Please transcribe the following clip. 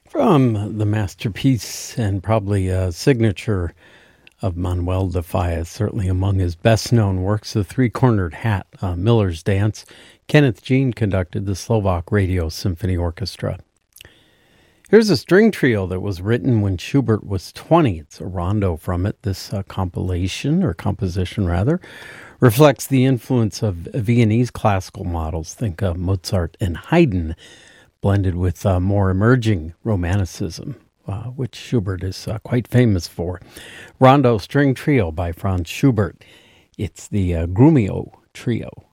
From the masterpiece and probably a signature of Manuel de Falla, certainly among his best-known works, The Three-Cornered Hat, Miller's Dance, Kenneth Jean conducted the Slovak Radio Symphony Orchestra. Here's a string trio that was written when Schubert was 20. It's a rondo from it. This composition, reflects the influence of Viennese classical models. Think of Mozart and Haydn, blended with more emerging romanticism, which Schubert is quite famous for. Rondo String Trio by Franz Schubert. It's the Grumio Trio.